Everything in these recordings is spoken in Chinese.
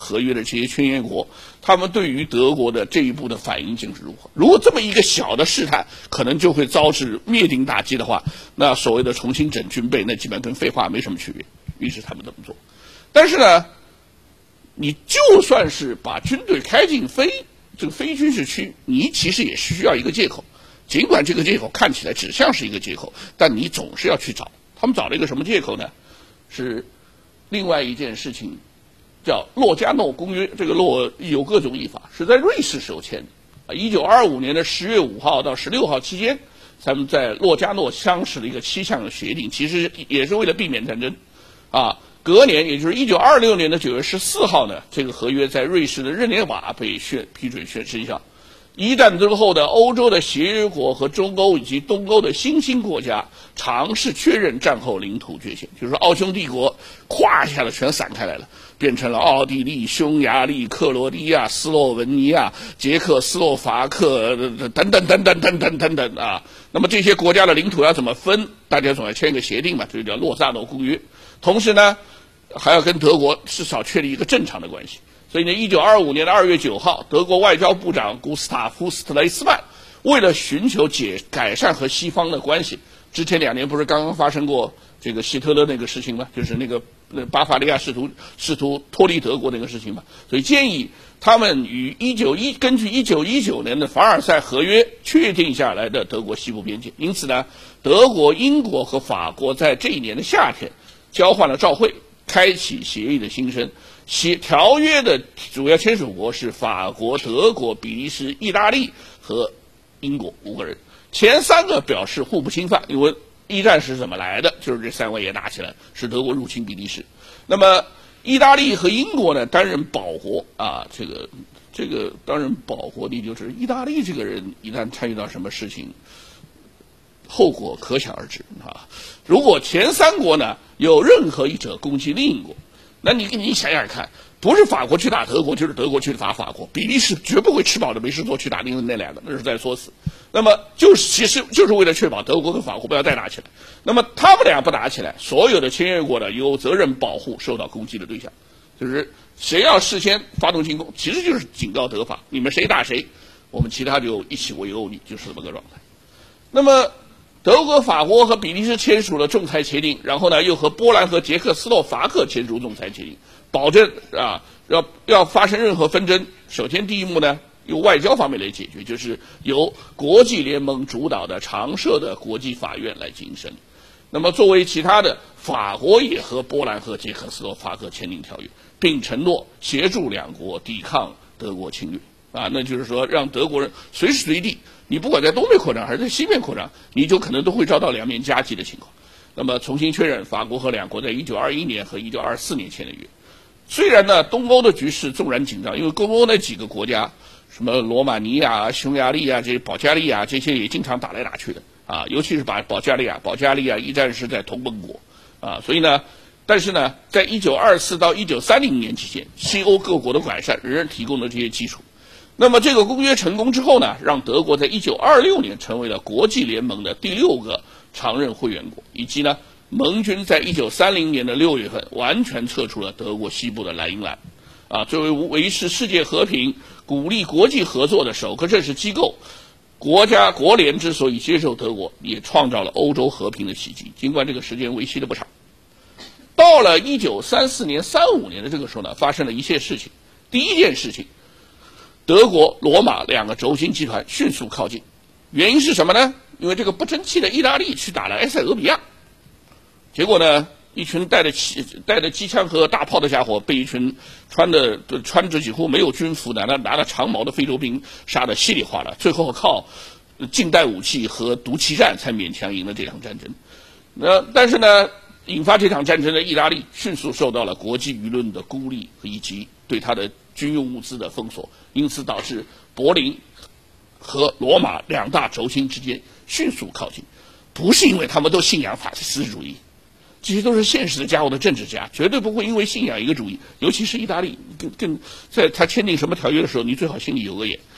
合约的这些签约国，他们对于德国的这一步的反应竟是如何？如果这么一个小的试探，可能就会遭致灭顶打击的话，那所谓的重新整军备，那基本跟废话没什么区别。于是他们这么做。但是呢，你就算是把军队开进这个非军事区，你其实也是需要一个借口。尽管这个借口看起来只像是一个借口，但你总是要去找。他们找了一个什么借口呢？是另外一件事情，叫洛加诺公约。这个洛有各种译法，是在瑞士时候签的。1925年的10月5号到16号期间，咱们在洛加诺相识了一个7项协定，其实也是为了避免战争。隔年，也就是1926年的9月14号呢，这个合约在瑞士的日内瓦被批准生效。一战之后的欧洲的协约国和中欧以及东欧的新兴国家尝试确认战后领土界限，就是说奥匈帝国咵一下子全散开来了，变成了奥地利、匈牙利、克罗地亚、斯洛文尼亚、捷克斯洛伐克等等啊。那么这些国家的领土要怎么分？大家总要签一个协定嘛，这就叫洛萨诺公约。同时呢，还要跟德国至少确立一个正常的关系。所以呢，1925年的2月9号，德国外交部长古斯塔夫·斯特雷斯曼为了寻求改善和西方的关系，之前2年不是刚刚发生过这个希特勒那个事情吗？就是那个巴伐利亚试图脱离德国那个事情嘛。所以建议他们根据1919年的凡尔赛合约确定下来的德国西部边界。因此呢，德国、英国和法国在这一年的夏天交换了照会，开启协议的新生。条约的主要签署国是法国、德国、比利时、意大利和英国5个人。前3个表示互不侵犯，因为一战是怎么来的？就是这3位也打起来，是德国入侵比利时。那么意大利和英国呢，担任保国啊，这个担任保国的就是意大利这个人一旦参与到什么事情，后果可想而知啊。如果前3国呢有任何一者攻击另一国，那你想想看，不是法国去打德国，就是德国去打法国。比利时绝不会吃饱了没事做去打另外那2个，那是在说死。那么其实就是为了确保德国跟法国不要再打起来。那么他们俩不打起来，所有的签约国呢有责任保护受到攻击的对象。就是谁要事先发动进攻，其实就是警告德法，你们谁打谁，我们其他就一起围殴你，就是这么个状态。那么德国、法国和比利时签署了仲裁协定，然后呢，又和波兰和捷克斯洛伐克签署仲裁协定，保证要发生任何纷争，首先第一幕呢，由外交方面来解决，就是由国际联盟主导的常设的国际法院来进行审理。那么作为其他的，法国也和波兰和捷克斯洛伐克签订条约，并承诺协助2国抵抗德国侵略。那就是说，让德国人随时随地，你不管在东面扩张还是在西面扩张，你就可能都会遭到2面夹击的情况。那么重新确认，法国和2国在1921年和1924年签的约。虽然呢，东欧的局势纵然紧张，因为东欧那几个国家，什么罗马尼亚、匈牙利啊、这些保加利亚这些也经常打来打去的尤其是保加利亚一战是在同盟国所以呢。但是呢，在1924到1930年期间，西欧各国的改善仍然提供了这些基础。那么这个公约成功之后呢，让德国在1926年成为了国际联盟的第6个常任会员国，以及呢，盟军在1930年的6月份完全撤出了德国西部的莱茵兰。作为维持世界和平、鼓励国际合作的首个正式机构，国联之所以接受德国，也创造了欧洲和平的奇迹。尽管这个时间维系的不长。到了1934年、35年的这个时候呢，发生了一些事情。第一件事情，德国、罗马2个轴心集团迅速靠近，原因是什么呢？因为这个不争气的意大利去打了埃塞俄比亚，结果呢，一群带着机枪和大炮的家伙被一群穿着几乎没有军服的拿着长矛的非洲兵杀得稀里哗啦，最后靠近代武器和毒气战才勉强赢了这场战争。但是呢，引发这场战争的意大利迅速受到了国际舆论的孤立以及对他的军用物资的封锁，因此导致柏林和罗马2大轴心之间迅速靠近。不是因为他们都信仰法西斯主义，这些都是现实的家伙的政治家，绝对不会因为信仰一个主义，尤其是意大利，在他签订什么条约的时候，你最好心里有个眼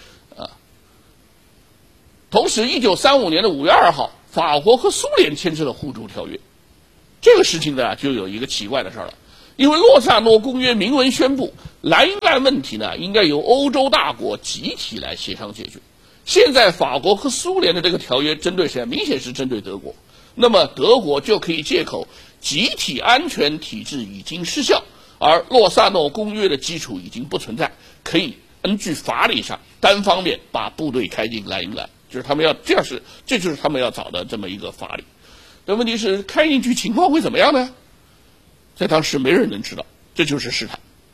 同时1935年的5月2号，法国和苏联签订了互助条约。这个事情呢，就有一个奇怪的事了， 因为洛萨诺公约明文宣布，莱茵兰问题呢应该由欧洲大国集体来协商解决。现在法国和苏联的这个条约针对谁？明显是针对德国。那么德国就可以借口集体安全体制已经失效，而洛萨诺公约的基础已经不存在，可以根据法理上单方面把部队开进莱茵兰，就是他们要这就是他们要找的这么一个法理。但问题是开进去情况会怎么样呢？在当时没人能知道，这就是试探。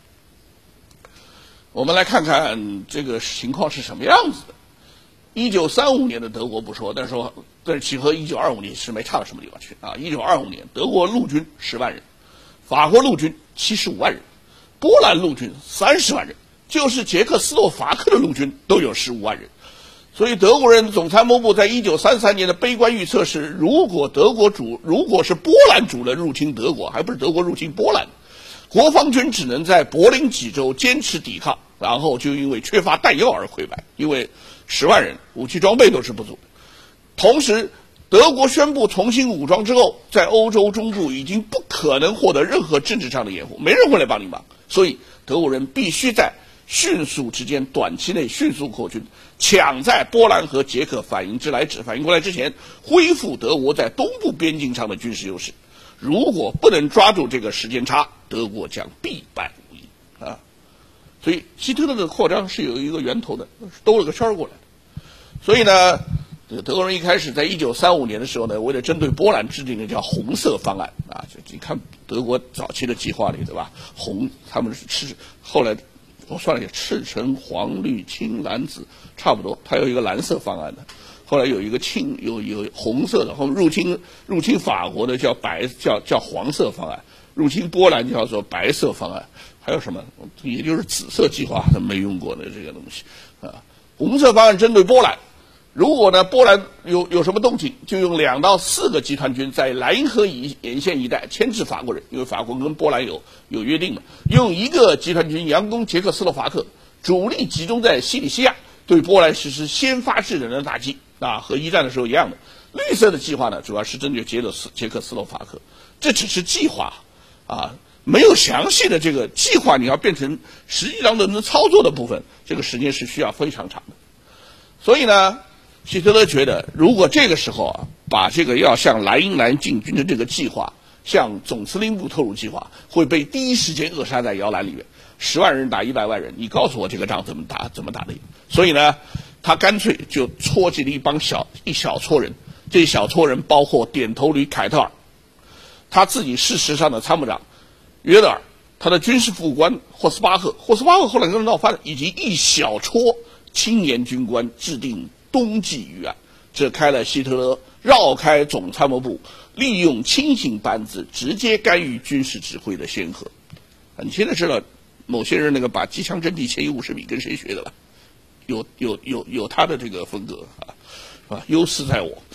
我们来看看这个情况是什么样子的。1935年的德国不说，但是其和1925年是没差到什么地方去啊。1925年德国陆军10万人，法国陆军75万人，波兰陆军30万人，就是捷克斯洛伐克的陆军都有15万人。所以德国人总参谋部在1933年的悲观预测是，如果是波兰主人入侵德国，还不是德国入侵波兰，国防军只能在柏林几州坚持抵抗，然后就因为缺乏弹药而溃败，因为10万人武器装备都是不足的。同时德国宣布重新武装之后，在欧洲中部已经不可能获得任何政治上的掩护，没人会来帮你忙，所以德国人必须在迅速之间短期内迅速扩军，抢在波兰和捷克反应过来之前，恢复德国在东部边境上的军事优势。如果不能抓住这个时间差，德国将必败无疑啊！所以希特勒的扩张是有一个源头的，兜了个圈过来的。所以呢，德国人一开始在1935年的时候呢，为了针对波兰制定的叫红色方案啊，就你看德国早期的计划里，对吧？他们是后来我算了一下，赤橙黄绿青蓝紫差不多，它有一个蓝色方案的。后来有一个有红色的，后入侵法国的叫黄色方案，入侵波兰叫做白色方案，还有什么？也就是紫色计划他没用过的这个东西啊。红色方案针对波兰，如果呢波兰有什么动静，就用2到4个集团军在莱茵河沿线一带牵制法国人，因为法国跟波兰有约定嘛，用1个集团军佯攻捷克斯洛伐克，主力集中在西里西亚，对波兰实施先发制人的打击啊，和一战的时候一样的。绿色的计划呢，主要是针对捷克斯洛伐克，这只是计划啊，没有详细的这个计划，你要变成实际上能操作的部分，这个时间是需要非常长的。所以呢，希特勒觉得，如果这个时候啊，把这个要向莱茵兰进军的这个计划向总司令部透露计划，会被第一时间扼杀在摇篮里面。10万人打100万人，你告诉我这个仗怎么打的？所以呢，他干脆就撮集了一小撮人，这一小撮人包括点头驴凯特尔，他自己事实上的参谋长约德尔，他的军事副官霍斯巴赫后来跟他闹翻了，以及一小撮青年军官制定冬季预案，这开了希特勒绕开总参谋部，利用亲信班子直接干预军事指挥的先河。你现在知道某些人那个把机枪阵地前移50米跟谁学的了？有他的这个风格啊，优势在我。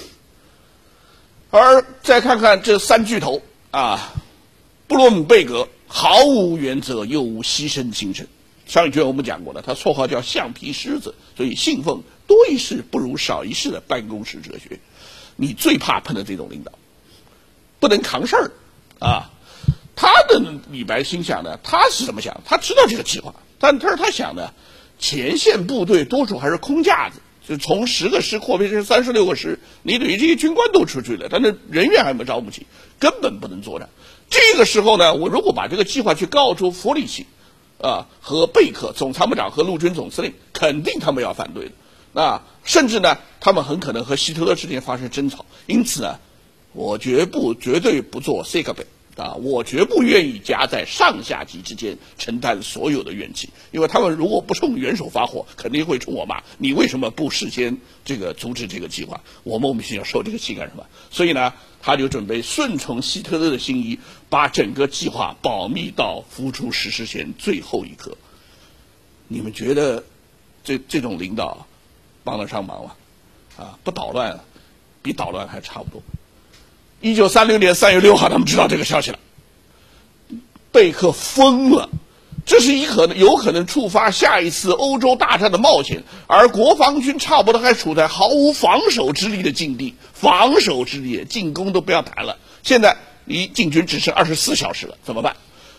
而再看看这3巨头啊，布洛姆贝格毫无原则又无牺牲精神。上一卷我们讲过了，他绰号叫橡皮狮子，所以信奉多一事不如少一事的办公室哲学。你最怕碰到这种领导，不能扛事儿啊。他的李白心想呢，他是怎么想？他知道这个计划，但他想呢，前线部队多数还是空架子，就从10个师扩编成36个师，你等于这些军官都出去了，但是人员还没招不起，根本不能作战。这个时候呢，我如果把这个计划去告诉弗里奇和贝克总参谋长和陆军总司令，肯定他们要反对的。甚至呢，他们很可能和希特勒之间发生争吵。因此呢，我绝对不做 C 个北我绝不愿意夹在上下级之间承担所有的怨气，因为他们如果不冲元首发火，肯定会冲我骂，你为什么不事先这个阻止这个计划？我莫名其妙受这个气干什么？所以呢，他就准备顺从希特勒的心意，把整个计划保密到付出实施前最后一刻。你们觉得这种领导帮得上忙吗？不捣乱，比捣乱还差不多。1936年3月6号，他们知道这个消息了，贝克疯了，这是有可能触发下一次欧洲大战的冒险，而国防军差不多还处在毫无防守之力的境地，进攻都不要谈了。现在离进军只剩24小时了，怎么办？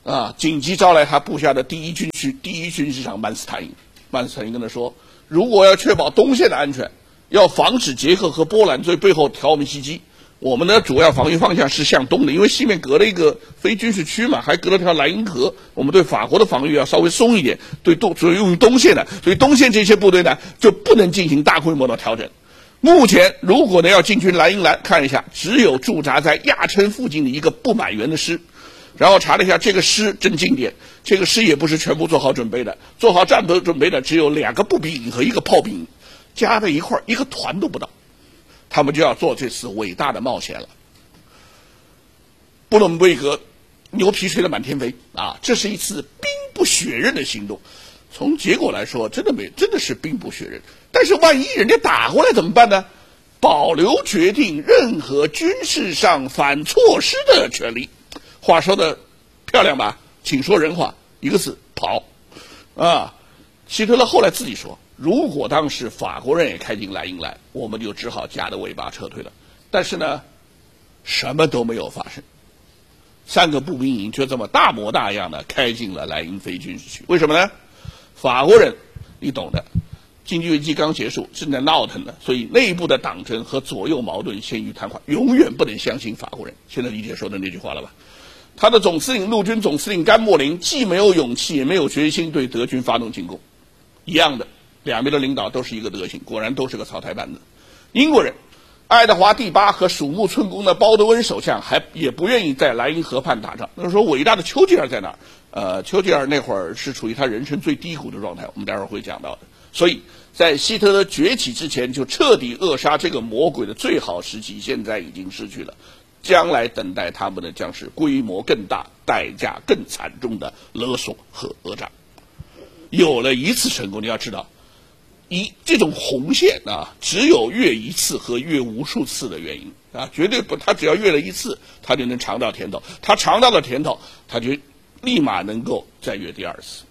紧急招来他部下的第一军师长曼斯坦因。曼斯坦因跟他说，如果要确保东线的安全，要防止捷克和波兰在背后挑我们袭击，我们的主要防御方向是向东的，因为西面隔了一个非军事区嘛，还隔了条莱茵河，我们对法国的防御要稍微松一点，主要用于东线的，所以东线这些部队呢就不能进行大规模的调整。目前如果呢要进军莱茵兰，看一下，只有驻扎在亚琛附近的一个不满员的师。然后查了一下，这个师真经典，这个师也不是全部做好准备的，做好战斗准备的只有2个步兵营和1个炮兵营，加在一块儿1个团都不到，他们就要做这次伟大的冒险了。布伦贝格牛皮吹得满天飞啊！这是一次兵不血刃的行动，从结果来说，真的是兵不血刃。但是万一人家打过来怎么办呢？保留决定任何军事上反措施的权利。话说的漂亮吧？请说人话，1个字：跑。希特勒后来自己说，如果当时法国人也开进莱茵来，我们就只好夹着尾巴撤退了。但是呢，什么都没有发生。3个步兵营就这么大模大样的开进了莱茵非军事区。为什么呢？法国人，你懂的，经济危机刚结束，正在闹腾呢，所以内部的党争和左右矛盾陷于瘫痪，永远不能相信法国人。现在理解说的那句话了吧？他的总司令陆军总司令甘莫林既没有勇气也没有决心对德军发动进攻，一样的，两边的领导都是一个德行，果然都是个草台班子。英国人爱德华第8和鼠目寸光的鲍德温首相也不愿意在莱茵河畔打仗。那说伟大的丘吉尔在哪儿？丘吉尔那会儿是处于他人生最低谷的状态，我们待会儿会讲到的。所以在希特勒崛起之前就彻底扼杀这个魔鬼的最好时机现在已经失去了。将来等待他们的将是规模更大、代价更惨重的勒索和讹诈。有了一次成功，你要知道，这种红线只有越一次和越无数次的原因绝对不，他只要越了一次，他就能尝到甜头。他尝到了甜头，他就立马能够再越第2次。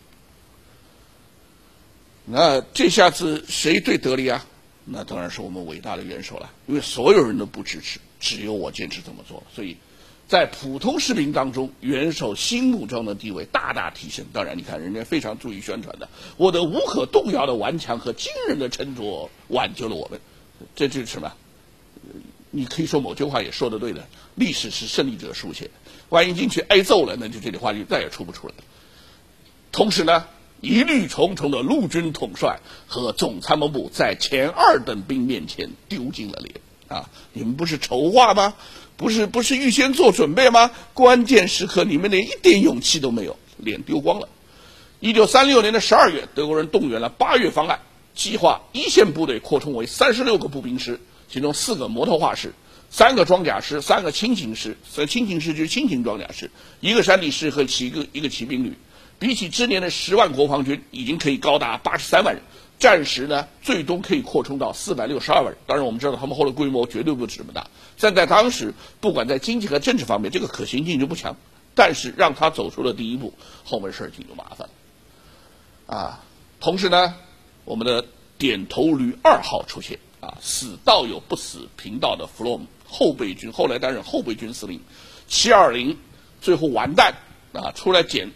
那这下子谁最得力啊？那当然是我们伟大的元首了，因为所有人都不支持，只有我坚持这么做，所以在普通士兵当中，元首心目中的地位大大提升。当然，你看人家非常注意宣传的，我的无可动摇的顽强和惊人的沉着挽救了我们。这就是什么？你可以说某句话也说得对的，历史是胜利者书写的。万一进去挨揍了，那就这句话就再也出不出来了。同时呢，疑虑重重的陆军统帅和总参谋部在前2等兵面前丢尽了脸你们不是筹划吗？不是预先做准备吗？关键时刻你们连一点勇气都没有，脸丢光了。1936年的12月，德国人动员了8月方案，计划一线部队扩充为36个步兵师，其中4个摩托化师，3个装甲师，3个轻型师，轻型师就是轻型装甲师，1个山地师和一个骑兵旅。比起之前的10万国防军，已经可以高达83万人，战时呢最终可以扩充到462万人。当然我们知道他们后来规模绝对不止这么大，但在当时不管在经济和政治方面，这个可行性就不强。但是让他走出了第一步，后面事情就麻烦了同时呢，我们的点头驴2号出现死道友不死贫道的弗洛姆后备军，后来担任后备军司令，720最后完蛋出来捡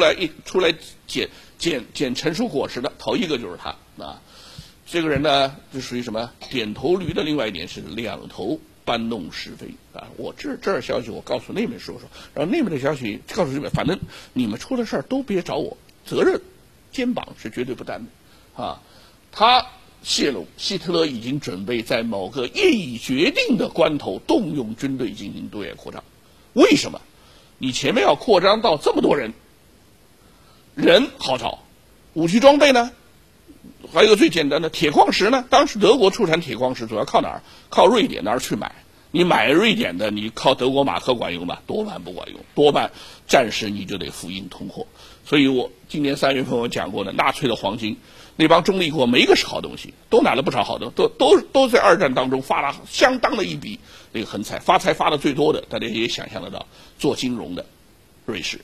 成熟果实的头一个就是他这个人呢就属于什么点头驴的另外一点是两头搬弄是非我这儿消息我告诉那边说，然后那边的消息告诉这边，反正你们出了事儿都别找我，责任肩膀是绝对不担的他泄露希特勒已经准备在某个业已决定的关头动用军队进行对外扩张。为什么？你前面要扩张到这么多人好找，武器装备呢？还有一个最简单的铁矿石呢？当时德国出产铁矿石主要靠哪儿？靠瑞典那儿去买。你买瑞典的，你靠德国马克管用吗？多半不管用，多半战时你就得服硬通货。所以我今年3月份我讲过的，纳粹的黄金，那帮中立国没一个是好东西，都拿了不少好东西，都在2战当中发了相当的一笔那个横财，发财发的最多的，大家也想象得到，做金融的瑞士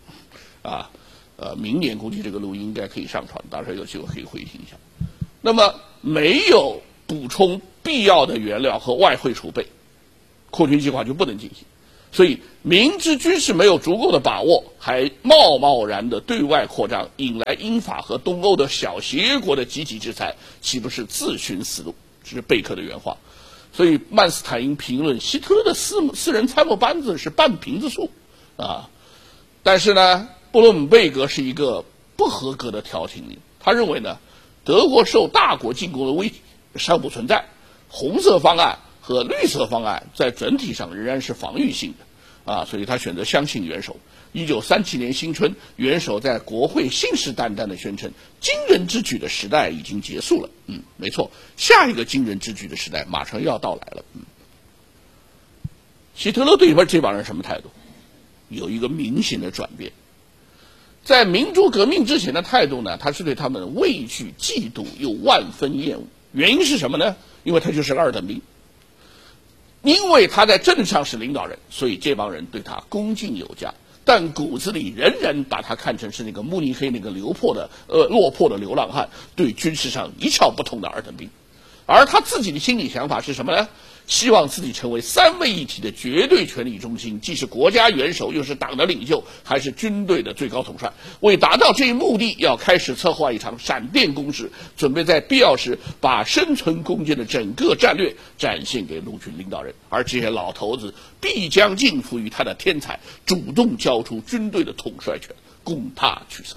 明年估计这个录音应该可以上传，到时候有机会可以回听一下。那么没有补充必要的原料和外汇储备，扩军计划就不能进行。 所以明知军事没有足够的把握，还贸贸然的对外扩张，引来英法和东欧的小协国的积极制裁，岂不是自寻死路？这是贝克的原话。所以曼斯坦因评论希特勒的四人参谋班子是半瓶子醋啊。但是呢，布鲁姆贝格是一个不合格的调停令，他认为呢，德国受大国进攻的危机尚不存在，红色方案和绿色方案在整体上仍然是防御性的啊，所以他选择相信元首。1937年新春，元首在国会信誓旦旦地宣称，惊人之举的时代已经结束了。没错，下一个惊人之举的时代马上要到来了。希特勒对这帮人什么态度？有一个明显的转变。在民主革命之前的态度呢，他是对他们畏惧、嫉妒又万分厌恶。原因是什么呢？因为他就是个二等兵。因为他在政治上是领导人，所以这帮人对他恭敬有加，但骨子里仍然把他看成是那个慕尼黑那个落魄的流浪汉，对军事上一窍不通的二等兵。而他自己的心理想法是什么呢？希望自己成为三位一体的绝对权力中心，既是国家元首，又是党的领袖，还是军队的最高统帅。为达到这一目的，要开始策划一场闪电攻势，准备在必要时把生存空间的整个战略展现给陆军领导人。而这些老头子必将尽服于他的天才，主动交出军队的统帅权，供他取舍。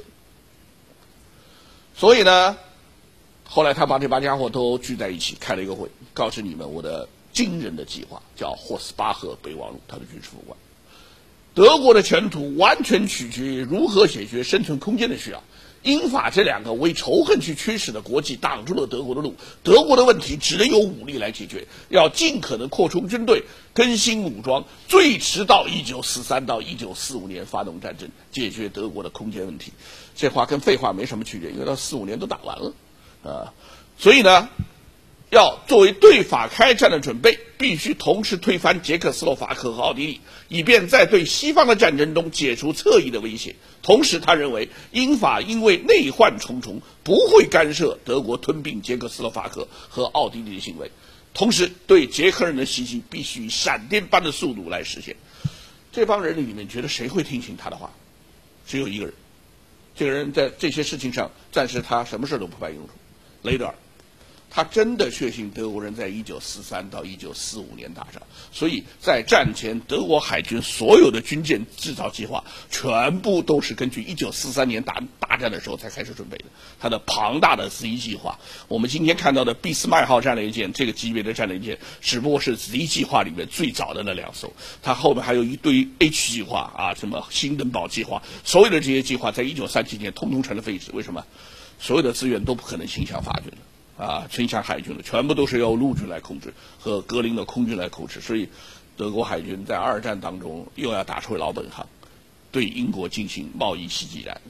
所以呢，后来他把这帮家伙都聚在一起，开了一个会，告知你们我的惊人的计划，叫霍斯巴赫备忘录，他的军事副官。德国的前途完全取决于如何解决生存空间的需要。英法这两个为仇恨去驱使的国际挡住了德国的路，德国的问题只能由武力来解决，要尽可能扩充军队，更新武装，最迟到1943到1945年发动战争，解决德国的空间问题。这话跟废话没什么区别，因为到45年都打完了所以呢，要作为对法开战的准备，必须同时推翻捷克斯洛伐克和奥地利，以便在对西方的战争中解除侧翼的威胁。同时他认为英法因为内患重重，不会干涉德国吞并捷克斯洛伐克和奥地利的行为。同时对捷克人的袭击必须以闪电般的速度来实现。这帮人里面觉得谁会听信他的话？只有一个人，这个人在这些事情上暂时他什么事都不派用处，雷德尔。他真的确信德国人在1943到1945年打仗，所以在战前德国海军所有的军舰制造计划全部都是根据1943年大战的时候才开始准备的。他的庞大的 Z 计划，我们今天看到的俾斯麦号战列舰这个级别的战列舰只不过是 Z 计划里面最早的那2艘，它后面还有一堆 H 计划啊，什么新登堡计划，所有的这些计划在1937年通通成了废纸。为什么？所有的资源都不可能倾向法军了倾向海军的，全部都是由陆军来控制和格林的空军来控制。所以德国海军在2战当中又要打出老本行，对英国进行贸易袭击战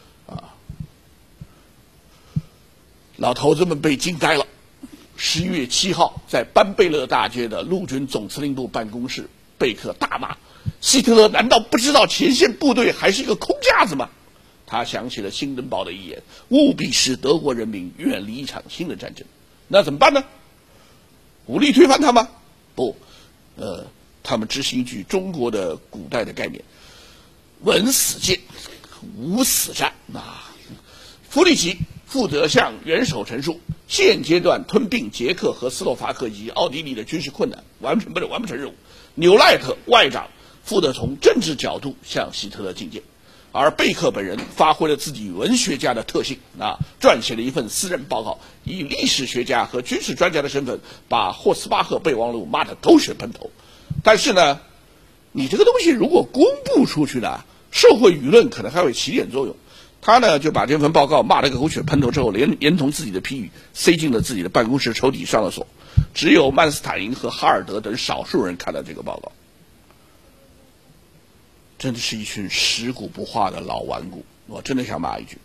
老头子们被惊呆了。11月7号，在班贝勒大街的陆军总司令部办公室，贝克大骂：希特勒难道不知道前线部队还是一个空架子吗？他想起了新登堡的遗言，务必使德国人民远离一场新的战争。那怎么办呢？武力推翻他吗？不，他们执行一句中国的古代的概念：稳死谏，无死战弗里奇负责向元首陈述现阶段吞并捷克和斯洛伐克以及奥地利的军事困难，完不成任务。纽赖特外长负责从政治角度向希特勒进谏。而贝克本人发挥了自己文学家的特性撰写了一份私人报告，以历史学家和军事专家的身份，把霍斯巴赫备忘录骂得狗血喷头。但是呢，你这个东西如果公布出去了，社会舆论可能还会起点作用。他呢就把这份报告骂了个狗血喷头之后，连同自己的批语塞进了自己的办公室抽屉，上了锁。只有曼斯坦因和哈尔德等少数人看到这个报告。真的是一群食古不化的老顽固，我真的想骂一句。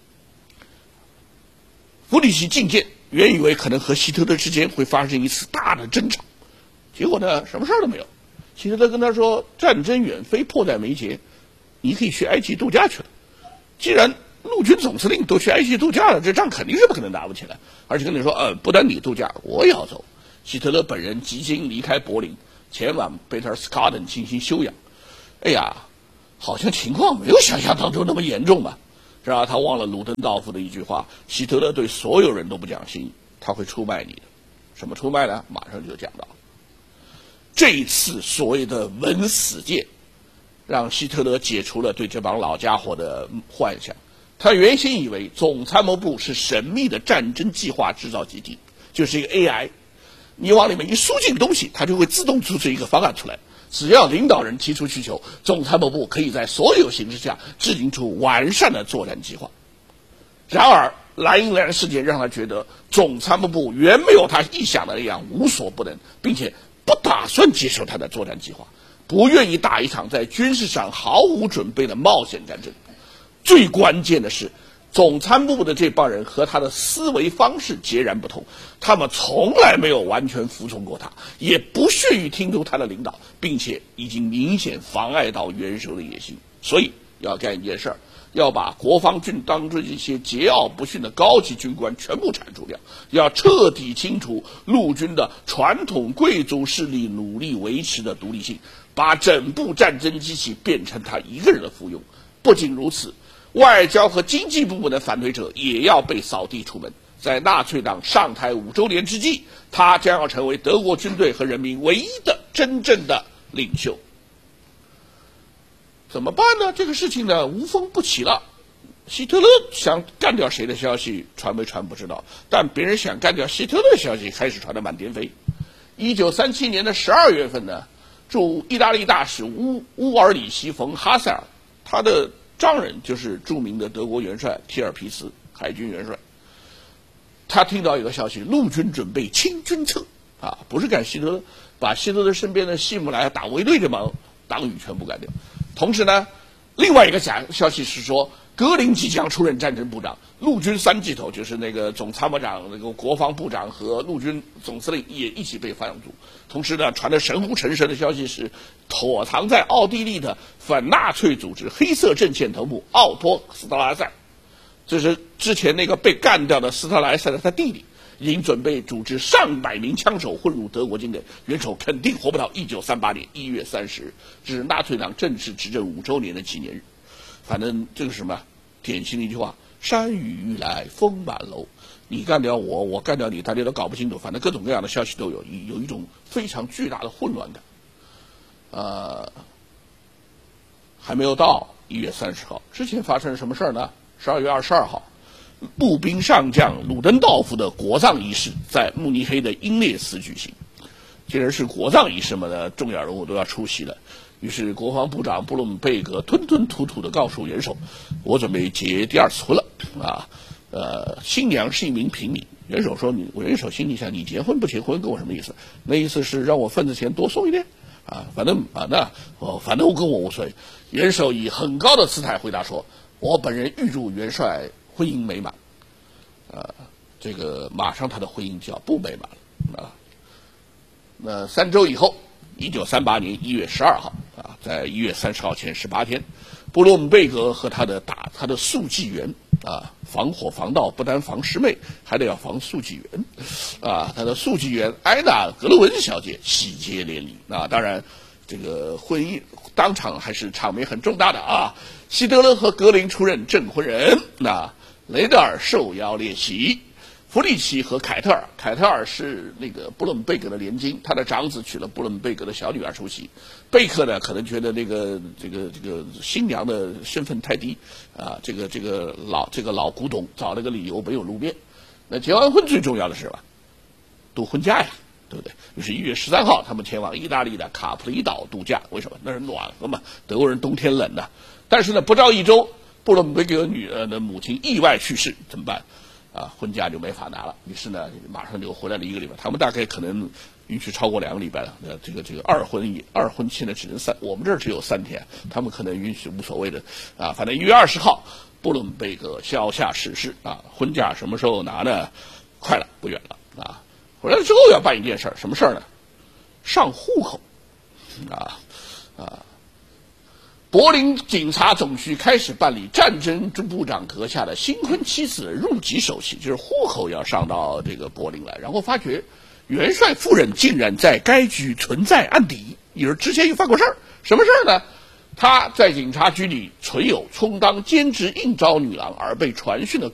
弗里奇进谏，原以为可能和希特勒之间会发生一次大的争吵，结果呢，什么事都没有。希特勒跟他说：“战争远非迫在眉睫，你可以去埃及度假去了。既然陆军总司令都去埃及度假了，这仗肯定是不可能打不起来。而且跟你说，不单你度假，我也要走。”希特勒本人即经离开柏林， 前往贝特尔斯卡登进行休养。哎呀，好像情况没有想象当中那么严重嘛，是吧？他忘了鲁登道夫的一句话：希特勒对所有人都不讲信，他会出卖你的。什么出卖呢？马上就讲到。这一次所谓的文死谏，让希特勒解除了对这帮老家伙的幻想。他原先以为总参谋部是神秘的战争计划制造基地，就是一个 AI， 你往里面一输进东西，它就会自动组织一个方案出来。只要领导人提出需求，总参谋部可以在所有形势下制定出完善的作战计划。然而，莱茵兰事件让他觉得总参谋部远没有他臆想的那样无所不能，并且不打算接受他的作战计划，不愿意打一场在军事上毫无准备的冒险战争。最关键的是，总参谋部的这帮人和他的思维方式截然不同，他们从来没有完全服从过他，也不屑于听从他的领导，并且已经明显妨碍到元首的野心。所以要干一件事儿，要把国防军当中一些桀骜不驯的高级军官全部铲除掉，要彻底清除陆军的传统贵族势力努力维持的独立性，把整部战争机器变成他一个人的附庸。不仅如此，外交和经济部门的反对者也要被扫地出门。在纳粹党上台5周年之际，他将要成为德国军队和人民唯一的真正的领袖。怎么办呢？这个事情呢，无风不起浪。希特勒想干掉谁的消息传没传不知道，但别人想干掉希特勒的消息开始传得满天飞。1937年的12月份呢，驻意大利大使乌尔里希·冯·哈塞尔，他的丈人就是著名的德国元帅提尔皮茨，海军元帅。他听到一个消息，陆军准备清军策啊，不是干希特勒，把希特勒身边的希姆莱打卫队这帮党羽全部干掉。同时呢，另外一个假消息是说，格林即将出任战争部长，陆军3巨头就是那个总参谋长、那个国防部长和陆军总司令也一起被放逐。同时呢，传得神乎神神的消息是，躲藏在奥地利的反纳粹组织黑色阵线头目奥托·斯特拉塞，这是之前那个被干掉的斯特拉塞的他弟弟，已经准备组织上百名枪手混入德国军队，元首肯定活不到1938年1月30日，这是纳粹党正式执政5周年的纪念日。反正这个是什么典型的一句话：山雨欲来风满楼，你干掉我，我干掉你，大家都搞不清楚，反正各种各样的消息都有，有一种非常巨大的混乱感。还没有到1月30号之前发生了什么事儿呢？12月22号，步兵上将鲁登道夫的国葬仪式在慕尼黑的英列斯举行。既然是国葬仪式嘛，呢重要人物都要出席了。于是国防部长布鲁姆贝格吞吞吐吐地告诉元首：“我准备结第2次婚了啊，新娘是一名平民。”元首说：“元首心里想，你结婚不结婚跟我什么意思？那意思是让我份子钱多送一点啊？反正跟我无所谓。”元首以很高的姿态回答说：“我本人预祝元帅婚姻美满。”这个马上他的婚姻就要不美满了啊。那3周以后，1938年1月12号啊，在1月30号前18天，布洛姆贝格和他的速记员啊，防火防盗不单防师妹，还得要防速记员啊。他的速记员埃娜·格勒文小姐喜结连理啊。当然，这个婚姻当场还是场面很重大的啊。希特勒和格林出任证婚人，雷德尔受邀列席。弗里奇和凯特尔是那个布伦贝格的连襟，他的长子娶了布伦贝格的小女儿出席。贝克呢，可能觉得这个新娘的身份太低啊，这个老古董找了个理由没有露面。那结完婚最重要的是吧，度婚假呀，对不对？于是1月13号，他们前往意大利的卡普里岛度假。为什么？那是暖和嘛，德国人冬天冷的。但是呢，不到1周，布伦贝格女儿的母亲意外去世，怎么办？婚假就没法拿了，于是呢，马上就回来了1个礼拜。他们大概可能允许超过2个礼拜了。这个二婚现在只能我们这儿只有3天，他们可能允许无所谓的啊。反正1月20号，布伦贝格消下逝世啊。婚假什么时候拿呢？快了，不远了啊。回来之后要办一件事儿，什么事儿呢？上户口柏林警察总局开始办理战争部长阁下的新婚妻子入籍手续，就是户口要上到这个柏林来。然后发觉元帅夫人竟然在该局存在案底，也就是之前又犯过事儿。什么事儿呢？他在警察局里存有充当兼职应招女郎而被传讯的